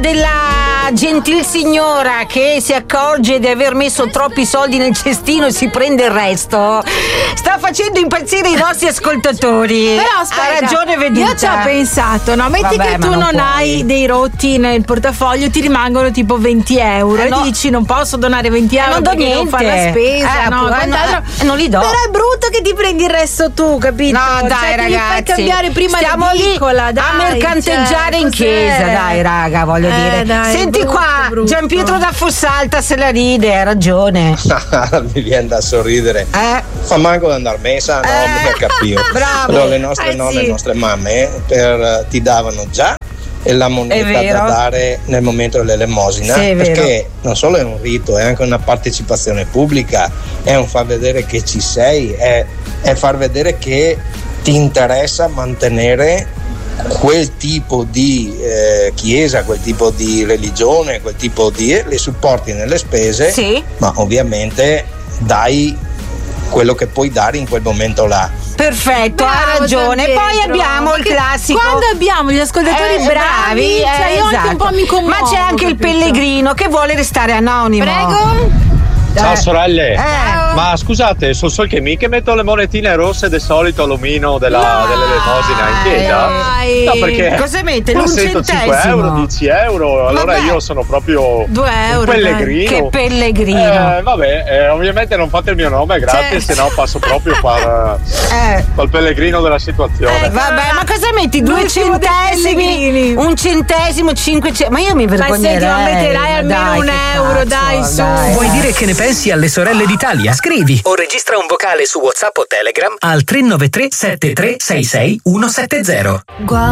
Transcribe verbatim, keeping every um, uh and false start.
della gentil signora che si accorge di aver messo troppi soldi nel cestino e si prende il resto sta facendo impazzire i nostri ascoltatori. Però aspetta, ha ragione Veduta. Io ci ho pensato, no? Metti Vabbè, che tu non, non puoi. hai dei rotti nel portafoglio, ti rimangono tipo venti euro eh, e no. dici non posso donare venti euro non do perché devo fare la niente. spesa, Eh, no, eh, quant'altro. no, non li do. Però è brutto che ti prendi il resto tu, capito? No, dai, cioè, ragazzi. Ti fai cambiare prima Stiamo l'edicola, lì dai, a mercanteggiare cioè, in cos'è? chiesa, dai, raga, voglio Eh, dire. dai, Senti brutto, qua, brutto. Gianpietro da Fossalta se la ride, ha ragione. Mi viene da sorridere. Eh? Fa manco da andare messa, no, Eh. mica capivo. Bravo. Però le nostre Eh, nonne, sì. le nostre mamme per, ti davano già la È moneta vero. da dare nel momento dell'elemosina, Sì, è vero. perché non solo è un rito, è anche una partecipazione pubblica, è un far vedere che ci sei, è, è far vedere che ti interessa mantenere quel tipo di eh, chiesa, quel tipo di religione, quel tipo di le supporti nelle spese, Sì. ma ovviamente dai quello che puoi dare in quel momento là. Perfetto, ha Bravo, ragione. Gianpietro. Poi abbiamo il Perché classico. Quando abbiamo gli ascoltatori Eh, bravi, cioè eh, io anche un po' mi esatto. commuovo. Ma c'è anche il capito? pellegrino che vuole restare anonimo. Prego. Ciao Eh. sorelle, Eh. ma scusate, sono solo che mica metto le monetine rosse del solito alluminio della, No. dell'elemosina in chiesa? Dai. No, perché Cosa mette? ma Un sento cinque centesimo? euro, dieci euro, allora Vabbè. io sono proprio Due euro, un pellegrino. Che pellegrino. Eh, vabbè, eh, ovviamente non fate il mio nome, grazie, Certo. se no passo proprio per, Eh. per il pellegrino della situazione. Eh, Vabbè, ma cosa metti? Due L'ultimo dei centesimi? pellegrini. Un centesimo, cinque centesimi? Ma io mi Ma vergognerei. senti, ma metterai almeno Dai, un che euro, cazzo, dai, su. dai. Vuoi dire che ne pensi alle sorelle d'Italia? Scrivi o registra un vocale su WhatsApp o Telegram al tre nove tre sette tre sei sei uno sette zero.